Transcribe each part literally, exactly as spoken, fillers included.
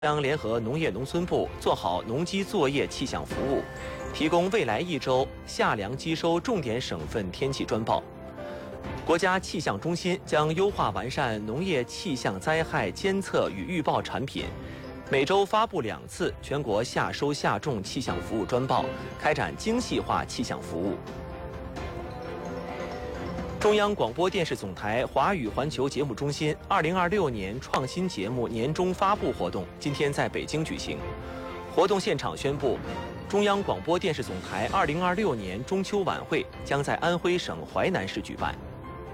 将联合农业农村部做好农机作业气象服务，提供未来一周夏粮机收重点省份天气专报。国家气象中心将优化完善农业气象灾害监测与预报产品，每周发布两次全国夏收夏种气象服务专报，开展精细化气象服务。中央广播电视总台华语环球节目中心二零二六年创新节目年终发布活动今天在北京举行。活动现场宣布，中央广播电视总台二零二六年中秋晚会将在安徽省淮南市举办。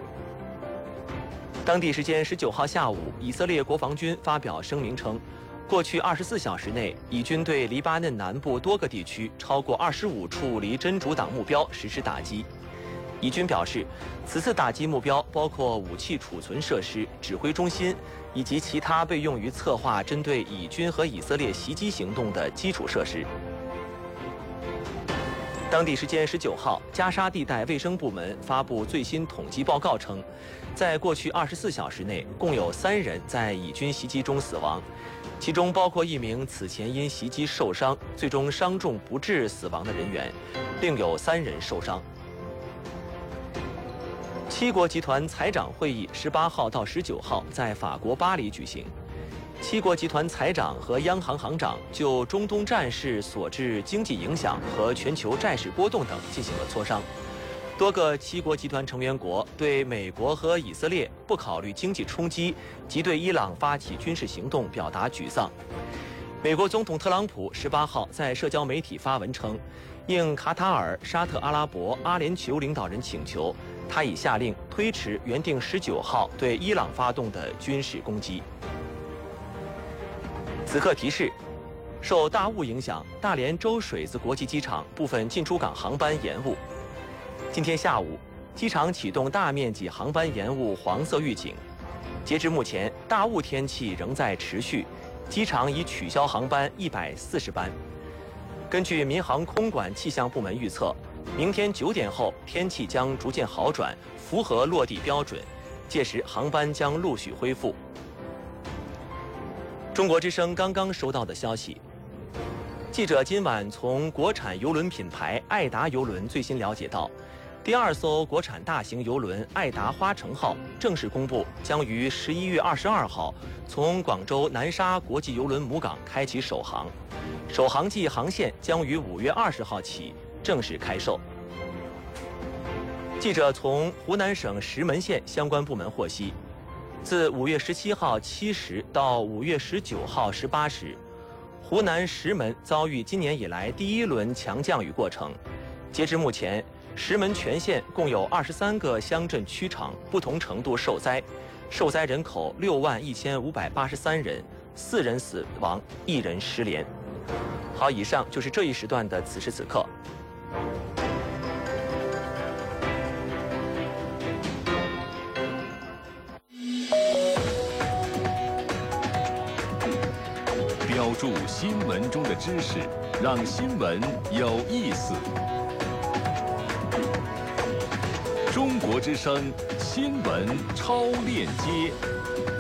当地时间十九号下午，以色列国防军发表声明称，过去二十四小时内，以军对黎巴嫩南部多个地区超过二十五处离真主党目标实施打击。以军表示，此次打击目标包括武器储存设施、指挥中心以及其他被用于策划针对以军和以色列袭击行动的基础设施。当地时间十九号，加沙地带卫生部门发布最新统计报告称，在过去二十四小时内，共有三人在以军袭击中死亡，其中包括一名此前因袭击受伤，最终伤重不治死亡的人员，另有三人受伤。七国集团财长会议十八号到十九号在法国巴黎举行，七国集团财长和央行行长就中东战事所致经济影响和全球债市波动等进行了磋商。多个七国集团成员国对美国和以色列不考虑经济冲击及对伊朗发起军事行动表达沮丧。美国总统特朗普十八号在社交媒体发文称，应卡塔尔、沙特阿拉伯、阿联酋领导人请求，他已下令推迟原定十九号对伊朗发动的军事攻击。此刻提示：受大雾影响，大连周水子国际机场部分进出港航班延误。今天下午，机场启动大面积航班延误黄色预警。截至目前，大雾天气仍在持续，机场已取消航班一百四十班。根据民航空管气象部门预测，明天九点后天气将逐渐好转，符合落地标准，届时航班将陆续恢复。中国之声刚刚收到的消息，记者今晚从国产邮轮品牌爱达邮轮最新了解到，第二艘国产大型邮轮爱达花城号正式公布，将于十一月二十二号从广州南沙国际邮轮母港开启首航，首航季航线将于五月二十号起正式开售。记者从湖南省石门县相关部门获悉，自五月十七号七时到五月十九号十八时，湖南石门遭遇今年以来第一轮强降雨过程。截至目前，石门全县共有二十三个乡镇区场不同程度受灾，受灾人口六万一千五百八十三人，四人死亡，一人失联。好，以上就是这一时段的此时此刻。 标注新闻中的知识，让新闻有意思。中国之声新闻超链接。